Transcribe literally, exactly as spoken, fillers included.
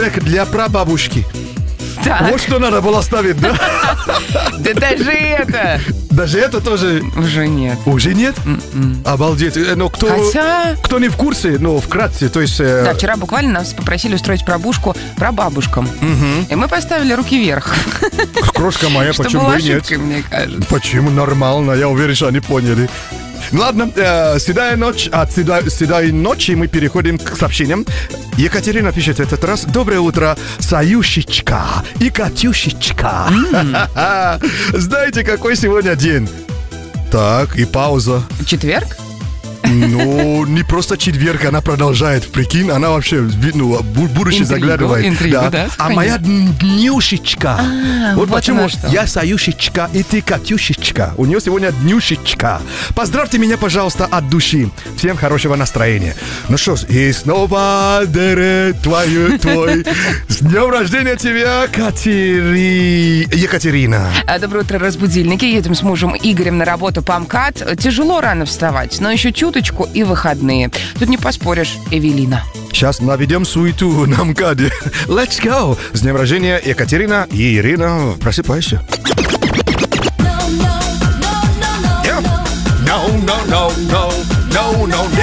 для прабабушки. Так. Вот что надо было ставить, да? Да даже это... Даже это тоже... Уже нет. Уже нет? Mm-mm. Обалдеть. Но кто, Хотя... кто не в курсе, ну, вкратце, то есть... Э... Да, вчера буквально нас попросили устроить пробушку прабабушкам. Угу. И мы поставили руки вверх. Крошка моя, Что почему было и нет? ошибкой, мне кажется. Почему? Нормально, я уверен, что они поняли. Ладно, э, седая ночь, от седа, седой ночи мы переходим к сообщениям. Екатерина пишет в этот раз: доброе утро, Саюшечка и Катюшечка. Mm. Знаете, какой сегодня день? Так, и пауза. Четверг? Ну, не просто четверг, она продолжает, прикинь, она вообще, ну, будущее заглядывает. Интригу, да. Да, а моя днюшечка. А, вот, вот почему что. я Саюшечка, и ты Катюшечка. У нее сегодня днюшечка. Поздравьте меня, пожалуйста, от души. Всем хорошего настроения. Ну что ж, и снова дере твою, твой. С днем рождения тебя, Катери... Екатерина. Доброе утро, разбудильники. Едем с мужем Игорем на работу по МКАД. Тяжело рано вставать, но еще чуточку и выходные. Тут не поспоришь, Эвелина. Сейчас наведем суету на МКАДе. Let's go! С днем рождения, Екатерина и Ирина. Просыпайся. No, no, no, no, no, no, no, no.